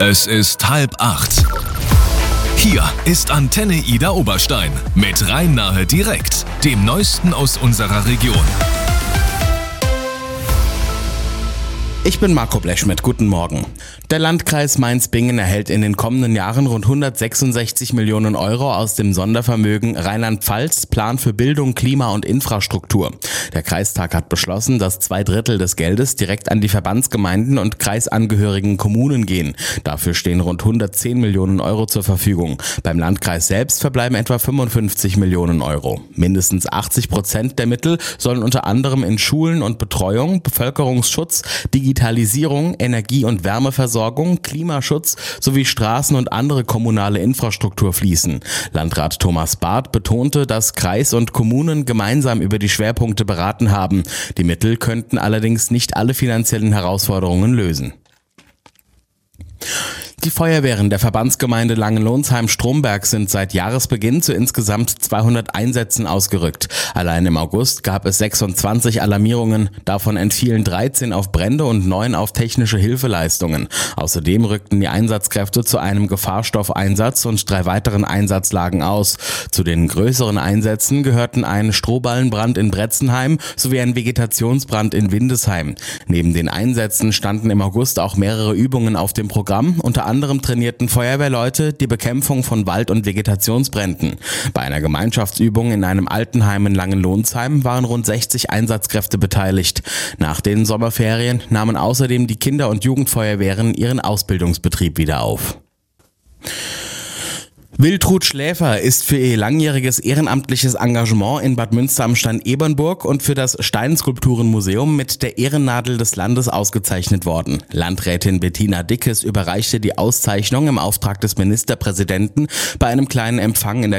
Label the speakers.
Speaker 1: Es ist 7:30. Hier ist Antenne Ida Oberstein mit Rhein-Nahe direkt, dem Neuesten aus unserer Region.
Speaker 2: Ich bin Marco Blechschmidt, guten Morgen. Der Landkreis Mainz-Bingen erhält in den kommenden Jahren rund 166 Millionen Euro aus dem Sondervermögen Rheinland-Pfalz, Plan für Bildung, Klima und Infrastruktur. Der Kreistag hat beschlossen, dass 2/3 des Geldes direkt an die Verbandsgemeinden und kreisangehörigen Kommunen gehen. Dafür stehen rund 110 Millionen Euro zur Verfügung. Beim Landkreis selbst verbleiben etwa 55 Millionen Euro. Mindestens 80% der Mittel sollen unter anderem in Schulen und Betreuung, Bevölkerungsschutz, Digitalisierung, Energie- und Wärmeversorgung, Klimaschutz sowie Straßen und andere kommunale Infrastruktur fließen. Landrat Thomas Barth betonte, dass Kreis und Kommunen gemeinsam über die Schwerpunkte beraten haben. Die Mittel könnten allerdings nicht alle finanziellen Herausforderungen lösen. Die Feuerwehren der Verbandsgemeinde Langenlonsheim-Stromberg sind seit Jahresbeginn zu insgesamt 200 Einsätzen ausgerückt. Allein im August gab es 26 Alarmierungen, davon entfielen 13 auf Brände und 9 auf technische Hilfeleistungen. Außerdem rückten die Einsatzkräfte zu einem Gefahrstoffeinsatz und 3 weiteren Einsatzlagen aus. Zu den größeren Einsätzen gehörten ein Strohballenbrand in Bretzenheim sowie ein Vegetationsbrand in Windesheim. Neben den Einsätzen standen im August auch mehrere Übungen auf dem Programm. Unter anderem trainierten Feuerwehrleute die Bekämpfung von Wald- und Vegetationsbränden. Bei einer Gemeinschaftsübung in einem Altenheim in Langenlonsheim waren rund 60 Einsatzkräfte beteiligt. Nach den Sommerferien nahmen außerdem die Kinder- und Jugendfeuerwehren ihren Ausbildungsbetrieb wieder auf. Wiltrud Schläfer ist für ihr langjähriges ehrenamtliches Engagement in Bad Münster am Stein-Ebernburg und für das Steinskulpturenmuseum mit der Ehrennadel des Landes ausgezeichnet worden. Landrätin Bettina Dickes überreichte die Auszeichnung im Auftrag des Ministerpräsidenten bei einem kleinen Empfang in der